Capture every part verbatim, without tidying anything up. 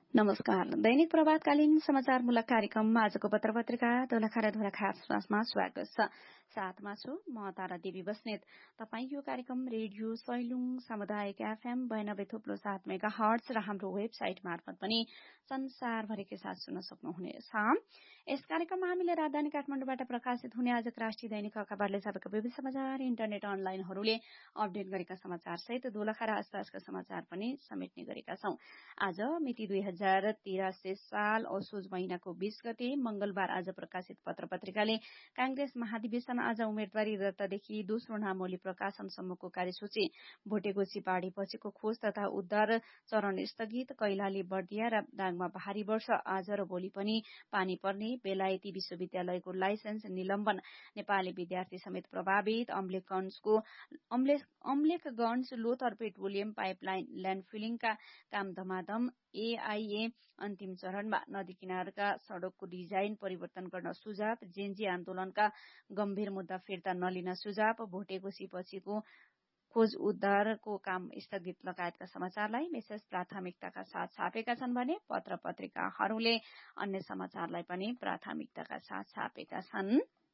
नमस्कार। दैनिक प्रभातकालीन समाचारमूलक कार्यक्रम आजको पत्र पत्रिका दोलखा र खासमा स्वागत छ। साथमा छु म तारा देवी बस्नेत। तपाई यो कार्यक्रम रेडियो सैलुङ सामुदायिक एफएम बयानब्बे थुप्रो सात मेगा हर्ट्ज र हाम्रो वेबसाइट मार्फत पनि संसारभरिकै साथ सुन्न सक्नुहुनेछ। यस कार्यक्रममा हामीले राजधानी काठमाडौँबाट प्रकाशित हुने आजको राष्ट्रिय दैनिक अखबारले छापेका विविध समाचार, इन्टरनेट अनलाइनहरूले अपडेट गरेका समाचार सहित दोलखा र आसपासका समाचार पनि समेट्ने गरेका छौं। आज मिति दुई हजार तिरासी साल असोज महिनाको बीस गते मंगलबार आज प्रकाशित पत्र पत्रिकाले कांग्रेस महाधिवेशन आज उम्मेदवारी दर्तादेखि दोस्रो नामावली प्रकाशनसम्मको कार्यसूची, भोटेगोसी बाढ़ी पछिको खोज तथा उद्धार चरण स्थगित, कैलाली बर्दिया र दाङमा भारी वर्षा आज र भोलि पनि पानी पर्ने, बेलायती विश्वविद्यालयको लाइसेन्स निलम्बन, नेपाली विद्यार्थी समेत प्रभावित, अम्लेखगंजको अम्लेखगंज लोथर पेट्रोलियम पाइपलाइन ल्याण्डफिलिङका काम धमाधम, एआईए अन्तिम चरणमा, नदी किनारका सड़कको डिजाइन परिवर्तन गर्न सुझाव, जेनजी आन्दोलनका गम्भीर मुद्दा फिर्ता नलिन सुझाव, भोटेगोसी पछिको खोज उद्धारको काम स्थगित लगायतका समाचारलाई विशेष प्राथमिकताका साथ छापेका छन् भने पत्र पत्रिकाहरूले अन्य समाचारलाई पनि प्राथमिकताका साथ छापेका छन्।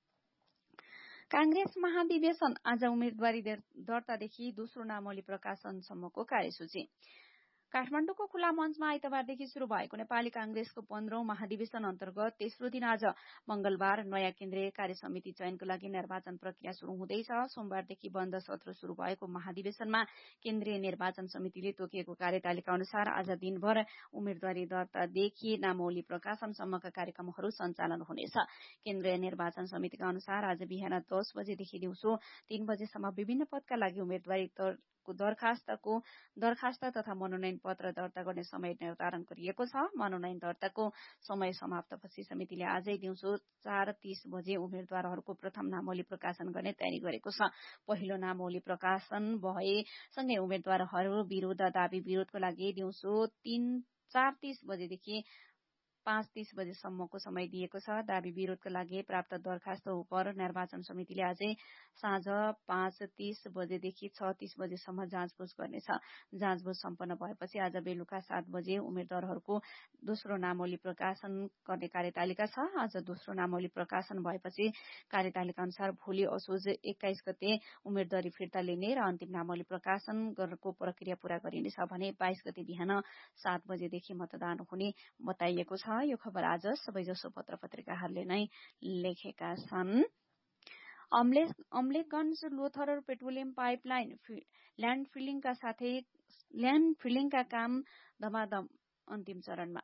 कांग्रेस महाधिवेशन आज उम्मेदवारी दर्तादेखि दोस्रो नामावली प्रकाशनसम्मको कार्यसूची। काठमाडौँको खुला मञ्चमा आइतबारदेखि शुरू भएको नेपाली कांग्रेसको पन्ध्रौं महाधिवेशन अन्तर्गत तेस्रो दिन आज मंगलबार नयाँ केन्द्रीय कार्य समिति चयनको लागि निर्वाचन प्रक्रिया शुरू हुँदैछ। सोमबारदेखि बन्द सत्र शुरू भएको महाधिवेशनमा केन्द्रीय निर्वाचन समितिले तोकिएको कार्यतालिका अनुसार आज दिनभर उम्मेदवारी दर्तादेखि नामावली प्रकाशनसम्मका कार्यक्रमहरू सञ्चालन हुनेछ। केन्द्रीय निर्वाचन समितिका अनुसार आज बिहान दस बजेदेखि दिउँसो तीन बजेसम्म विभिन्न पदका लागि उम्मेदवारी दरखास्तको दरखास्त तथा मनोनयन पत्र दर्ता गर्ने समय निर्धारण गरिएको छ। मनोनयन दर्ताको समय समाप्तपछि समितिले आजै दिउँसो चार तीस बजे उम्मेद्वारहरूको प्रथम नामावली प्रकाशन गर्ने तयारी गरेको छ। पहिलो नामावली प्रकाशन भएसँगै उम्मेद्वारहरू विरोध दावी विरोधको लागि दिउँसो तीन चार तीस बजेदेखि पाँच तीस बजेसम्मको समय दिएको छ। दावी विरोधका लागि प्राप्त दरखास्त उपर निर्वाचन समितिले आजै साँझ पाँच तीस बजेदेखि छ तीस बजेसम्म जाँचबुझ गर्नेछ। जाँचबुझ सम्पन्न भएपछि आज बेलुका सात बजे उम्मेद्वारहरूको दोस्रो नामावली प्रकाशन गर्ने कार्यतालिका छ। आज दोस्रो नामावली प्रकाशन भएपछि कार्यतालिका अनुसार भोलि असोज एक्काइस गते उम्मेदवारी फिर्ता लिने र अन्तिम नामावली प्रकाशन गर्नको प्रक्रिया पूरा गरिनेछ भने बाइस गते बिहान सात बजेदेखि मतदान हुने बताइएको छ। यो खबर आज सबैजसो पत्र पत्रिकाहरूले नै लेखेका छन्। Amlekhganj Lothar petroleum pipeline land फिलिङका साथै ल्याण्ड फिलिङका काम धमाधम अन्तिम चरणमा।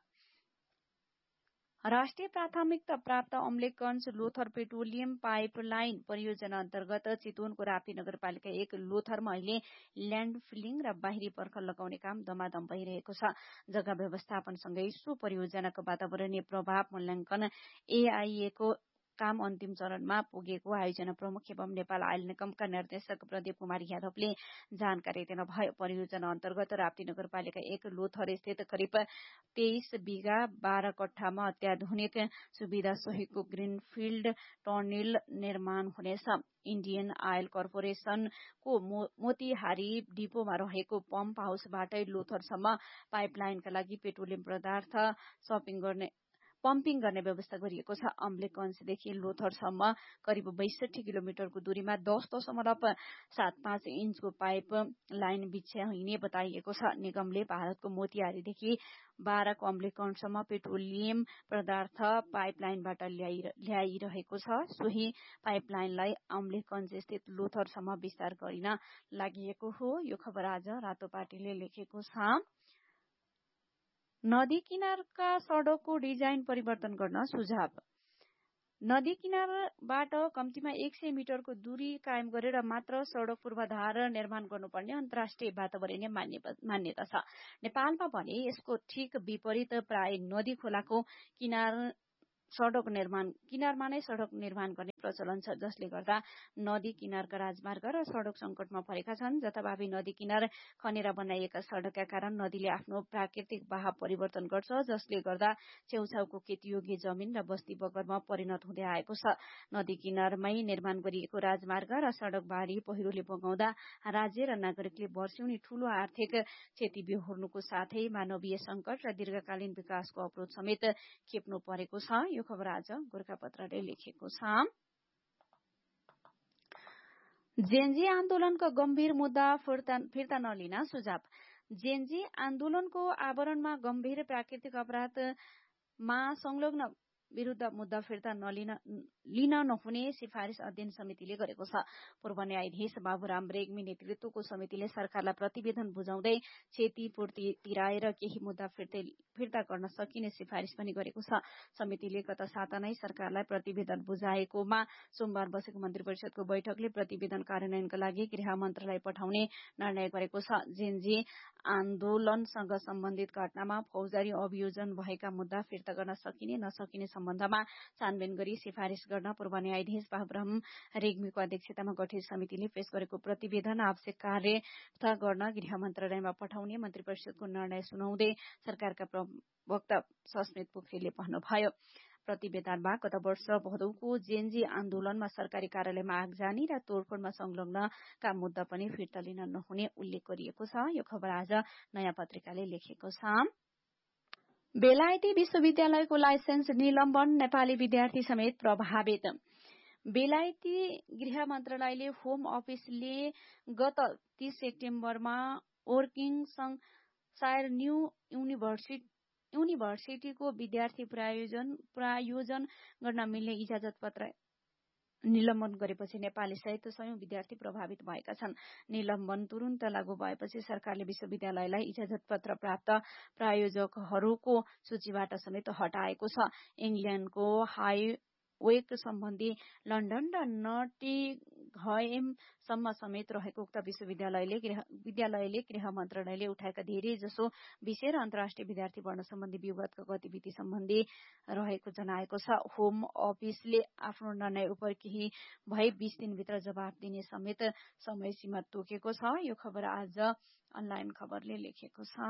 राष्ट्रिय प्राथमिकता प्राप्त अम्लेखगंज लोथर पेट्रोलियम पाइपलाइन परियोजना अन्तर्गत चितवनको राप्ती नगरपालिका एक लोथरमा अहिले ल्याण्ड फिलिङ र बाहिरी पर्खल लगाउने काम धमाधम भइरहेको छ। जग्गा व्यवस्थापनसँगै सो परियोजनाको वातावरणीय प्रभाव मूल्याङ्कन एआईएको काम अन्तिम चरणमा पुगेको आयोजना प्रमुख एवं नेपाल आयल निगमका निर्देशक प्रदीप कुमार यादवले जानकारी दिनुभयो। परियोजना अन्तर्गत राप्ती नगरपालिका एक लोथर स्थित करिब तेइस बिघा बाह्र कट्ठामा अत्याधुनिक सुविधा सहितको ग्रीनफिल्ड टर्नेल निर्माण हुनेछ। इण्डियन आयल कर्पोरेशनको मोतीहारी डिपोमा रहेको पम्प हाउसबाटै लोथरसम्म पाइपलाइनका लागि पेट्रोलियम पदार्थ सपिङ गर्ने पम्पिङ गर्ने व्यवस्था गरिएको छ। अम्लेखगंजदेखि लोथरसम्म करिब बैसठी किलोमिटरको दूरीमा दस दशमलव सात पाँच इन्चको पाइप लाइन बिछ्याइने बताइएको छ। निगमले भारतको मोतिहारीदेखि बाह्रको अम्लेखगंजसम्म पेट्रोलियम पदार्थ पाइपलाइनबाट ल्याइरहेको छ। सोही पाइपलाइनलाई अम्लेखगंज स्थित लोथरसम्म विस्तार गरिन लागि हो। यो खबर आज रातोपाटीले लेखेको छ। नदी किनारका सड़कको डिजाइन परिवर्तन गर्न सुझाव। नदी किनारबाट कम्तीमा एक सय मिटरको दूरी कायम गरेर मात्र सड़क पूर्वाधार निर्माण गर्नुपर्ने अन्तर्राष्ट्रिय वातावरणीय मान्यता छ। नेपालमा भने यसको ठीक विपरीत प्राय नदी खोलाको किनार सड़क निर्माण किनारमा नै सड़क निर्माण गर्ने प्रचलन छ, जसले गर्दा नदी किनारका राजमार्ग र सड़क संकटमा परेका छन्। जताभावी नदी किनार खनेर बनाइएका सड़कका कारण नदीले आफ्नो प्राकृतिक बहाव परिवर्तन गर्छ, जसले गर्दा छेउछाउको खेतीयोग्य जमिन र बस्ती बगरमा परिणत हुँदै आएको छ। नदी किनारमै निर्माण गरिएको राजमार्ग र सड़क बाढ़ी पहिरोले बगाउँदा राज्य र नागरिकले वर्षौनी ठूलो आर्थिक क्षति बेहोर्नुको साथै मानवीय संकट र दीर्घकालीन विकासको अवरोध समेत खेप्नु परेको छ। यो खबर आज गोरखापत्रले लेखेको छ। जेनजी आन्दोलनको गम्भीर मुद्दा फिर्ता, फिर्ता नलिन सुझाव। जेनजी आन्दोलनको आवरणमा गम्भीर प्राकृतिक अपराधमा संलग्न विरूद्ध मुद्दा फिर्ता नलिन लिन नहुने सिफारिश अध्ययन समितिले गरेको छ। पूर्व न्यायाधीश बाबुराम रेग्मी नेतृत्वको समितिले सरकारलाई प्रतिवेदन बुझाउँदै क्षतिपूर्ति तिराएर केही मुद्दा फिर्ते फिर्ता गर्न सकिने सिफारिश पनि गरेको छ। समितिले गत साता नै सरकारलाई प्रतिवेदन बुझाएकोमा सोमबार बसेको मन्त्री परिषदको बैठकले प्रतिवेदन कार्यान्वयनका लागि गृह मन्त्रालय पठाउने निर्णय गरेको छ। जेनजी आन्दोलनसँग सम्बन्धित घटनामा फौजदारी अभियोजन भएका मुद्दा फिर्ता गर्न सकिने नसकिने सम्बन्धमा छानबिन गरी सिफारिश गर्न पूर्व न्यायाधीश बाबुराम रेग्मीको अध्यक्षतामा गठित समितिले पेश गरेको प्रतिवेदन आवश्यक कार्यवाही गर्न गृह मन्त्रालयमा पठाउने मन्त्री परिषदको निर्णय सुनाउँदै सरकारका प्रवक्ता सस्मित पोखरेलले भन्नुभयो। प्रतिवेदनमा गत वर्ष भदौको जेनजी आन्दोलनमा सरकारी कार्यालयमा आगजनी र तोडफोडमा संलग्नका मुद्दा पनि फिर्ता लिन नहुने उल्लेख गरिएको छ। यो खबर आज नयाँ पत्रिकाले लेखेको छ। बेलायती विश्वविद्यालयको लाइसेन्स निलम्बन, नेपाली विद्यार्थी समेत प्रभावित। बेलायती गृह मन्त्रालयले होम अफिसले गत तीस सेप्टेम्बरमा वर्किङ शायर न्यू युनिभर्सिटी युनिभर्सिटीको विद्यार्थी प्रायोजन प्रायोजन गर्न मिल्ने इजाजत पत्र निलम्बन गरेपछि नेपाली सहित सयौं विद्यार्थी प्रभावित भएका छन्। निलम्बन तुरुन्त लागू भएपछि सरकारले विश्वविद्यालयलाई इजाजत पत्र प्राप्त प्रायोजकहरूको सूचीबाट समेत हटाएको छ। इंग्ल्याण्डको हाई वेक सम्बन्धी लन्डन र नटिघएमसम्म समेत रहेको उक्त विश्वविद्यालयले विद्यालयले गृह मन्त्रालयले उठाएका धेरै जसो विषय र अन्तर्राष्ट्रिय विद्यार्थी भर्ना सम्बन्धी विवादका गतिविधि सम्बन्धी रहेको जनाएको छ। होम अफिसले आफ्नो निर्णय उप केही भए बीस दिनभित्र जवाफ दिने समेत समय सीमा तोकेको छ। यो खबर आज अनलाइन खबरले लेखेको छ।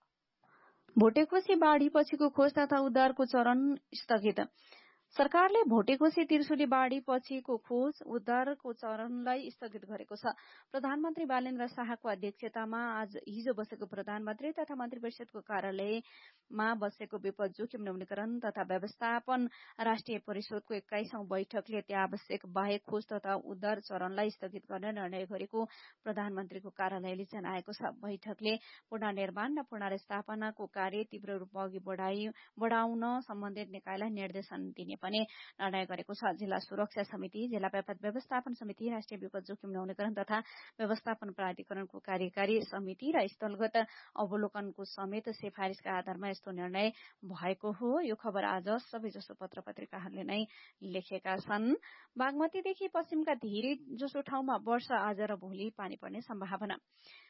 भोटेकोशी बाढ़ी पछिको खोज तथा उद्धारको चरण स्थगित। सरकारले भोटेकोशी त्रिशुली बाढ़ी पछिको खोज उद्धारको चरणलाई स्थगित गरेको छ। प्रधानमन्त्री बालेन्द्र शाहको अध्यक्षतामा आज हिजो बसेको प्रधानमन्त्री तथा मन्त्री परिषदको कार्यालयमा बसेको विपद जोखिम न्यूनीकरण तथा व्यवस्थापन राष्ट्रिय परिषदको एक्काइसौं बैठकले अत्यावश्यक बाहेक खोज तथा उद्धार चरणलाई स्थगित गर्ने निर्णय गरेको प्रधानमन्त्रीको कार्यालयले जनाएको छ। बैठकले पुनर्निर्माण र पुनर्स्थापनाको कार्य तीव्र रूपमा अघि बढ़ाउन सम्बन्धित निकायलाई निर्देशन दिने पनि निर्णय गरेको छ। जिल्ला सुरक्षा समिति, जिल्ला विपद व्यवस्थापन समिति, राष्ट्रिय विपद जोखिम न्यूनीकरण तथा व्यवस्थापन प्राधिकरणको कार्यकारी समिति र स्थलगत अवलोकनको समेत सिफारिशका आधारमा यस्तो निर्णय भएको हो। यो खबर आज सबैजसो पत्र पत्रिकाहरूले नै लेखेका छन्। बागमतीदेखि पश्चिमका धेरै जसो ठाउँमा वर्षा आज र भोलि पानी पर्ने सम्भावना।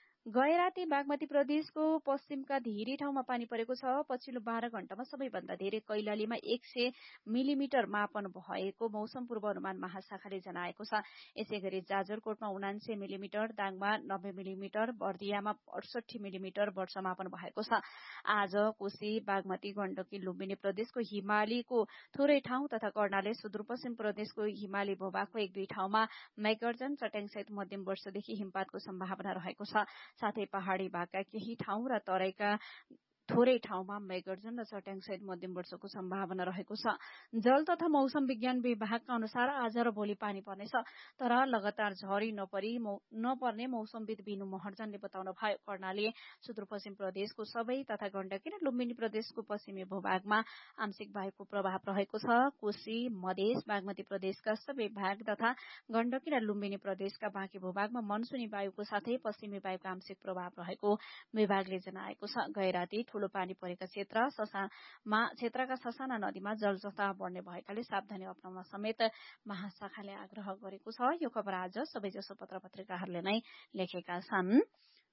गए राति बागमती प्रदेशको पश्चिमका धेरै ठाउँमा पानी परेको छ। पछिल्लो बाह्र घण्टामा सबैभन्दा धेरै कैलालीमा एक सय मिलिमिटर मापन भएको मौसम पूर्वानुमान महाशाखाले जनाएको छ। यसै गरी जाजरकोटमा उनान्सय मिलिमिटर, दाङमा नब्बे मिलिमिटर, बर्दियामा अडसठी मिलिमिटर वर्षा मापन भएको छ। आज कोशी, बागमती, गण्डकी, लुम्बिनी प्रदेशको हिमालीको थोरै ठाउँ तथा कर्णाली सुदूरपश्चिम प्रदेशको हिमाली भूभागको एक दुई ठाउँमा मेघगर्जन, चट्याङसहित मध्यम वर्षादेखि हिमपातको सम्भावना रहेको छ। साथै पहाड़ी भागका केही ठाउँ र तराईका थोरै ठाउँमा मेघगर्जन र चट्याङसहित मध्यम वर्षाको सम्भावना रहेको छ। जल तथा मौसम विज्ञान विभागका अनुसार आज र भोलि पानी पर्नेछ, तर लगातार झरी नपरी नपर्ने मौसमविद बिनु महर्जनले बताउनु भयो। कर्णाली सुदूरपश्चिम प्रदेशको सबै तथा गण्डकी र लुम्बिनी प्रदेशको पश्चिमी भूभागमा आंशिक वायुको प्रभाव रहेको छ। कोशी, मधेस, बागमती प्रदेशका सबै भाग तथा गण्डकी र लुम्बिनी प्रदेशका बाँकी भूभागमा मनसुनी वायुको साथै पश्चिमी वायुको आंशिक प्रभाव रहेको विभागले जनाएको छ। गए राति ठूलो पानी परेका क्षेत्र ससाना क्षेत्रका ससाना नदीमा जलजस्ता बढ्ने भएकाले सावधानी अप्नाउन समेत महाशाखाले आग्रह गरेको छ। यो खबर आज सबैजसो पत्र पत्रिकाहरूले नै लेखेका छन्।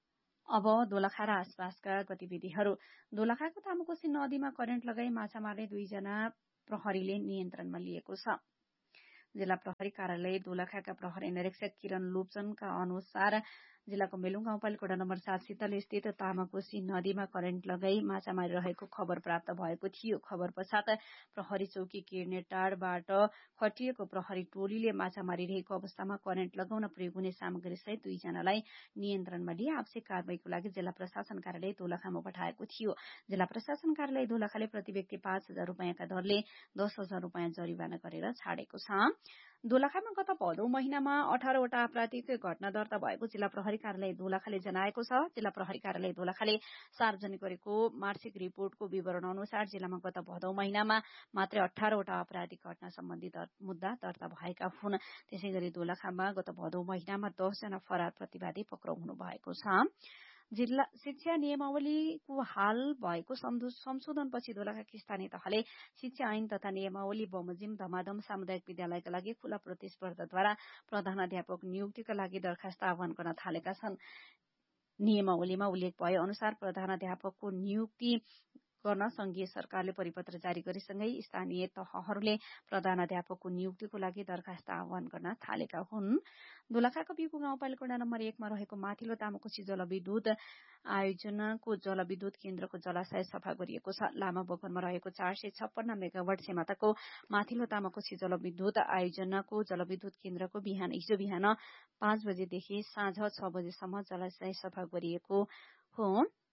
अब दोलखा र आसपासका गतिविधिहरू। दोलखाको तामाकोशी नदीमा करेन्ट लगाई माछा मार्ने दुईजना प्रहरीले नियन्त्रणमा लिएको छ। जिल्ला प्रहरी कार्यालय दोलखाका प्रहरी निरीक्षक किरण लुप्चनका अनुसार जिल्लाको मेलुङ गाउँपालिका वडा नम्बर सात शीतल स्थित तामाकोशी नदीमा करेन्ट लगाई माछा मारिरहेको खबर प्राप्त भएको थियो। खबर पश्चात प्रहरी चौकी किर्नेटारबाट खटिएको प्रहरी टोलीले माछा मारिरहेको अवस्थामा करेन्ट लगाउन प्रयोग हुने सामग्री सहित दुईजनालाई नियन्त्रणमा लिए आवश्यक कारवाहीको लागि जिल्ला प्रशासन कार्यालय दोलखामा पठाएको थियो। जिल्ला प्रशासन कार्यालय दोलखाले प्रति व्यक्ति पाँच हजार रुपियाँका दरले दस हजार रुपियाँ जरिवाना गरेर छाडेको छ। दोलखामा गत भदौ महिनामा अठारवटा आपराधिक घटना दर्ता भएको जिल्ला प्रहरी कार्यालय दोलखाले जनाएको छ। जिल्ला प्रहरी कार्यालय दोलखाले सार्वजनिक गरेको मासिक रिपोर्टको विवरण अनुसार जिल्लामा गत भदौ महिनामा मात्रै अठारवटा आपराधिक घटना सम्बन्धी मुद्दा दर्ता भएका हुन्। त्यसै गरी दोलखामा गत भदौ महिनामा दसजना फरार प्रतिवादी पक्राउ हुनु भएको छ। जिल्ला शिक्षा नियमावलीको हाल भएको संशोधनपछि दोलखाकी स्थानीय तहले शिक्षा ऐन तथा नियमावली बमोजिम धमाधम सामुदायिक विद्यालयका लागि खुला प्रतिस्पर्धाद्वारा प्रधानाध्यापक नियुक्तिका लागि दरखास्त आह्वान गर्न थालेका छन्। नियमावलीमा उल्लेख भए अनुसार प्रधानाध्यापकको नियुक्ति गर्न संघीय सरकारले परिपत्र जारी गरेसँगै स्थानीय तहहरूले प्रधानाध्यापकको नियुक्तिको लागि दरखास्त आह्वान गर्न थालेका हुन्। दोलखाको बिगु गाउँपालिका वडा नम्बर एकमा रहेको माथिल्लो तामाकोशी जलविद्युत आयोजनाको जलविद्युत केन्द्रको जलाशय सफा गरिएको छ। लामा बगरमा रहेको चार सय छप्पन्न मेगावाट क्षमताको माथिल्लो तामाकोशी जलविद्युत आयोजनाको जलविद्युत केन्द्रको बिहान हिजो बिहान पाँच बजेदेखि साँझ छ बजेसम्म जलाशय सफा गरिएको हो।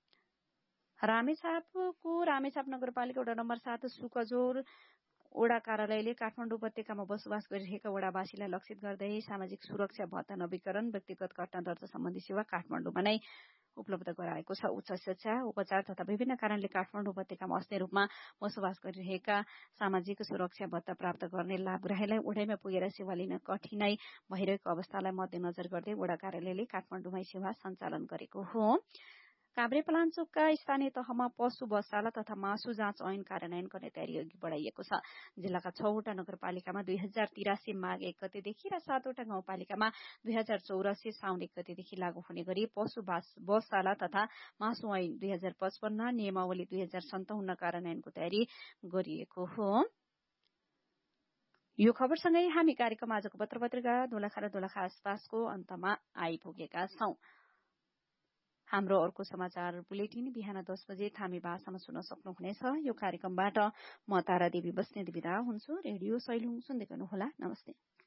रामेछापको रामेछाप नगरपालिका वडा नम्बर सात सुकजोर वडा कार्यालयले काठमाडौँ उपत्यकामा बसोबास गरिरहेका वडावासीलाई लक्षित गर्दै सामाजिक सुरक्षा भत्ता नवीकरण व्यक्तिगत घटना दर्ता सम्बन्धी सेवा काठमाडौँमा नै उपलब्ध गराएको छ। उच्च शिक्षा उपचार तथा विभिन्न कारणले काठमाडौँ उपत्यकामा अस्थिर रूपमा बसोबास गरिरहेका सामाजिक सुरक्षा भत्ता प्राप्त गर्ने लाभग्राहीलाई उडाइमा पुगेर सेवा लिन कठिनाई भइरहेको अवस्थालाई मध्यनजर गर्दै वडा कार्यालयले काठमाडौँमै सेवा सञ्चालन गरेको हो। काभ्रेपलाञ्चोकका स्थानीय तहमा पशु बसशाला तथा मासु जाँच ऐन कार्यान्वयन गर्ने तयारी अघि बढाइएको छ। जिल्लाका छवटा नगरपालिकामा दुई हजार तिरासी माघ एक गतेदेखि र सातवटा गाउँपालिकामा दुई हजार चौरासी साउन एक गतेदेखि लागू हुने गरी पशु बसशाला तथा मासु ऐन दुई हजार पचपन्न नियमावली दुई हजार सन्ताउन्न कार्यान्वयनको तयारी गरिएको हो। यो खबरसँगै हामी कार्यक्रम आजको पत्र पत्रिका दोलखा र दोलखा आसपासको अन्तमा आइपुगेका छौं। हाम्रो अर्को समाचार बुलेटिन बिहान दस बजे थामी भाषामा सुन्न सक्नुहुनेछ। यो कार्यक्रमबाट म तारा देवी बस्नेत बिदा हुन्छु। रेडियो सैलुङ सुन्दै गर्नुहोला। नमस्ते।